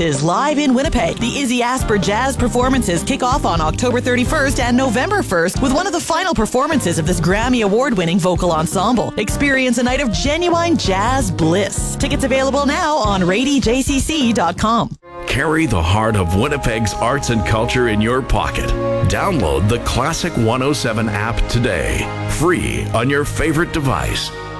is live in Winnipeg. The Izzy Asper Jazz performances kick off on October 31st and November 1st with one of the final performances of this Grammy Award-winning vocal ensemble. Experience a night of genuine jazz bliss. Tickets available now on radyjcc.com. Carry the heart of Winnipeg's arts and culture in your pocket. Download the Classic 107 app today, free on your favorite device.